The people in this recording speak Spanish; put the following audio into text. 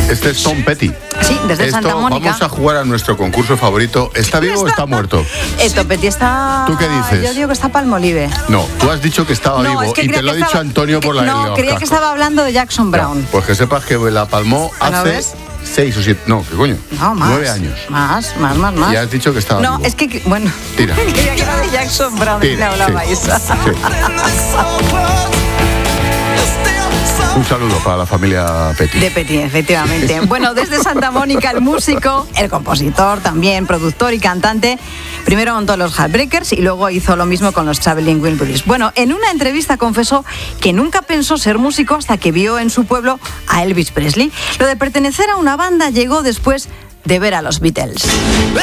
Este es Tom Petty. Sí, desde Santa Mónica. Vamos a jugar a nuestro concurso favorito. ¿Está vivo o está muerto? Tom Petty está... ¿Tú qué dices? Yo digo que está Palmolive. No, tú has dicho que estaba vivo y te lo ha dicho Antonio por la No, los creía cascos. que estaba hablando de Jackson Brown. Pues que sepas que la palmó hace 6 o 7... No, ¿qué coño? No, más. 9 años. Más. Y has dicho que estaba vivo. No, es que, bueno... Tira. Creía que era de Jackson Brown. Tira, Le hablabais. sí. Un saludo para la familia Petty. De Petty, efectivamente. Bueno, desde Santa Mónica, el músico, el compositor también, productor y cantante, primero montó los Heartbreakers y luego hizo lo mismo con los Traveling Wilburys. Bueno, en una entrevista confesó que nunca pensó ser músico hasta que vio en su pueblo a Elvis Presley. Lo de pertenecer a una banda llegó después de ver a los Beatles.